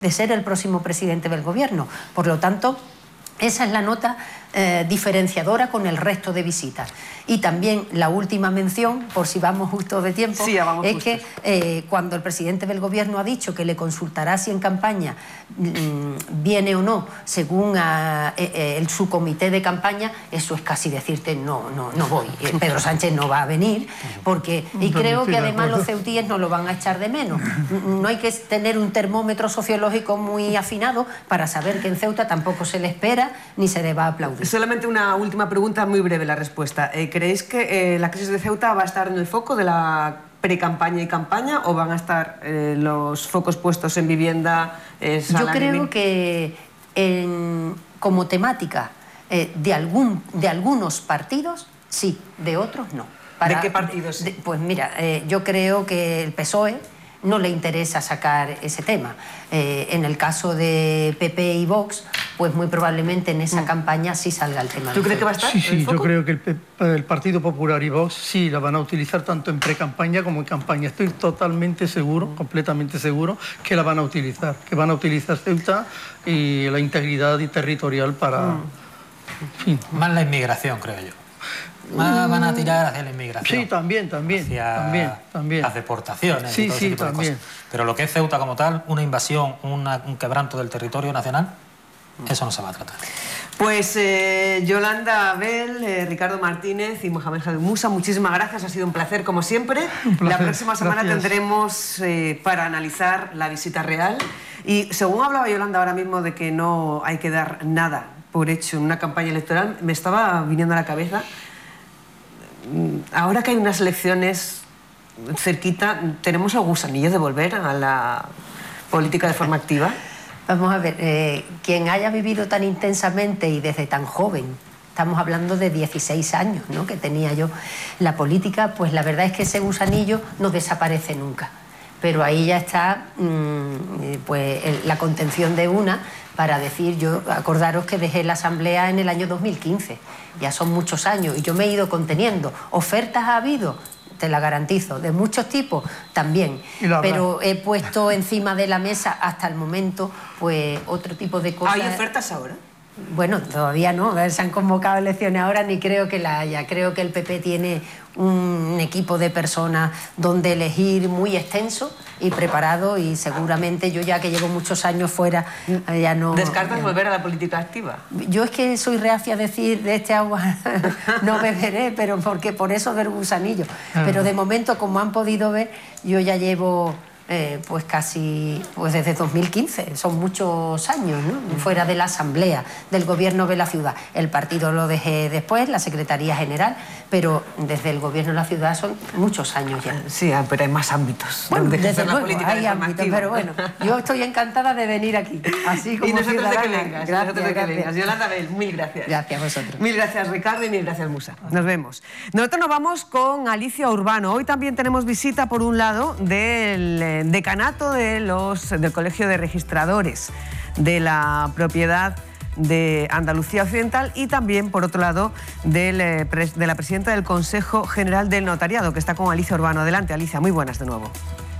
de ser el próximo presidente del gobierno. Por lo tanto, esa es la nota diferenciadora con el resto de visitas. Y también la última mención, por si vamos justo de tiempo, sí, es justos. Que cuando el presidente del gobierno ha dicho que le consultará si en campaña viene o no, según su comité de campaña, eso es casi decirte no voy. Pedro Sánchez no va a venir, porque y creo que además los ceutíes no lo van a echar de menos. No hay que tener un termómetro sociológico muy afinado para saber que en Ceuta tampoco se le espera ni se le va a aplaudir. Solamente una última pregunta, muy breve la respuesta. ¿Creéis que la crisis de Ceuta va a estar en el foco de la pre-campaña y campaña o van a estar los focos puestos en vivienda? Yo creo que como temática de algunos partidos, sí, de otros no. ¿De qué partidos? Pues mira, yo creo que el PSOE no le interesa sacar ese tema. En el caso de PP y Vox, pues muy probablemente en esa campaña sí salga el tema. ¿Tú crees que va a estar? Sí, yo creo que el Partido Popular y Vox sí la van a utilizar tanto en pre-campaña como en campaña. Estoy totalmente seguro, completamente seguro, que la van a utilizar. Que van a utilizar Ceuta y la integridad territorial para... En fin. Más la inmigración, creo yo. Más van a tirar hacia la inmigración. Sí, también. Hacia las deportaciones y todo ese tipo de cosas. Pero lo que es Ceuta como tal, una invasión, un quebranto del territorio nacional, eso no se va a tratar. Pues Yolanda Abel, Ricardo Martínez y Mohamed Jadid Musa, muchísimas gracias, ha sido un placer como siempre. La próxima semana tendremos para analizar la visita real y según hablaba Yolanda ahora mismo de que no hay que dar nada por hecho en una campaña electoral, me estaba viniendo a la cabeza, ahora que hay unas elecciones cerquita, ¿tenemos el gusanillo de volver a la política de forma activa? Vamos a ver, quien haya vivido tan intensamente y desde tan joven, estamos hablando de 16 años, ¿no?, que tenía yo la política, pues la verdad es que ese gusanillo no desaparece nunca. Pero ahí ya está pues la contención de una para decir, yo acordaros que dejé la Asamblea en el año 2015, ya son muchos años y yo me he ido conteniendo. ¿Ofertas ha habido? Te la garantizo, de muchos tipos también, pero he puesto encima de la mesa hasta el momento pues otro tipo de cosas. ¿Hay ofertas ahora? Bueno, todavía no, se han convocado elecciones ahora, ni creo que la haya. Creo que el PP tiene un equipo de personas donde elegir muy extenso y preparado y seguramente yo ya que llevo muchos años fuera ya no... ¿Descartas volver a la política activa? Yo es que soy reacia a decir de este agua no beberé, pero porque por eso del gusanillo. Pero de momento, como han podido ver, yo ya llevo... pues casi desde 2015, son muchos años, ¿no?, fuera de la Asamblea, del Gobierno de la ciudad. El partido lo dejé después, la Secretaría General, pero desde el Gobierno de la ciudad son muchos años ya. Sí, pero hay más ámbitos. Bueno, desde luego hay ámbitos, pero bueno, yo estoy encantada de venir aquí, así como y nosotros ciudadana. De que vengas, gracias. Yolanda Abel, mil gracias. Gracias a vosotros. Mil gracias, Ricardo, y mil gracias, Musa. Nos vemos. Nosotros nos vamos con Alicia Urbano. Hoy también tenemos visita, por un lado, del decanato del Colegio de Registradores de la Propiedad de Andalucía Occidental y también, por otro lado, de la presidenta del Consejo General del Notariado, que está con Alicia Urbano. Adelante, Alicia, muy buenas de nuevo.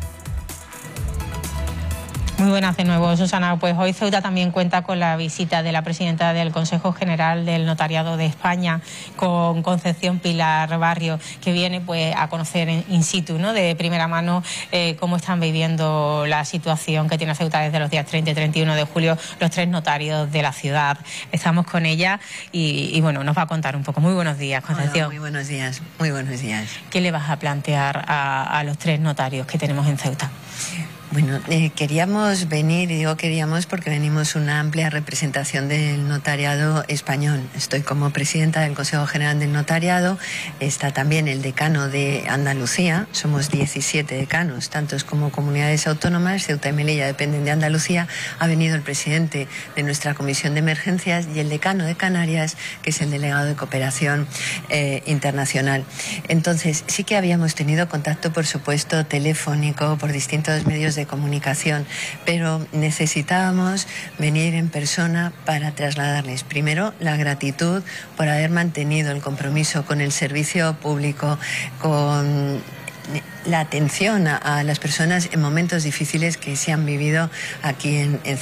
Muy buenas de nuevo, Susana. Pues hoy Ceuta también cuenta con la visita de la presidenta del Consejo General del Notariado de España, con Concepción Pilar Barrio, que viene pues a conocer in situ, ¿no?, de primera mano cómo están viviendo la situación que tiene Ceuta desde los días 30 y 31 de julio los tres notarios de la ciudad. Estamos con ella y bueno, nos va a contar un poco. Muy buenos días, Concepción. Hola, muy buenos días, muy buenos días. ¿Qué le vas a plantear a los tres notarios que tenemos en Ceuta? Bueno, queríamos venir, y digo queríamos porque venimos una amplia representación del notariado español. Estoy como presidenta del Consejo General del Notariado, está también el decano de Andalucía, somos 17 decanos, tantos como comunidades autónomas, Ceuta y Melilla dependen de Andalucía, ha venido el presidente de nuestra Comisión de Emergencias y el decano de Canarias, que es el delegado de Cooperación Internacional. Entonces, sí que habíamos tenido contacto, por supuesto, telefónico, por distintos medios de comunicación, pero necesitábamos venir en persona para trasladarles primero la gratitud por haber mantenido el compromiso con el servicio público, con la atención a las personas en momentos difíciles que se han vivido aquí en